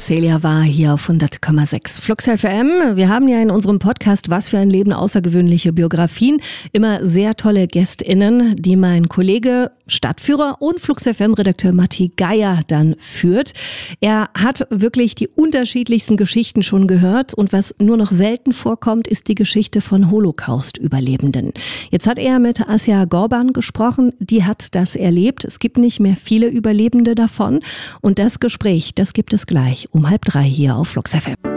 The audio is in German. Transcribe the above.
Celia war hier auf 100,6 Flux FM. Wir haben ja in unserem Podcast "Was für ein Leben", außergewöhnliche Biografien, immer sehr tolle GästInnen, die mein Kollege, Stadtführer und Flux FM-Redakteur Matti Geier dann führt. Er hat wirklich die unterschiedlichsten Geschichten schon gehört und was nur noch selten vorkommt, ist die Geschichte von Holocaust-Überlebenden. Jetzt hat er mit Asja Gorban gesprochen, die hat das erlebt. Es gibt nicht mehr viele Überlebende davon und das Gespräch, das gibt es gleich um 2:30 hier auf Flux FM.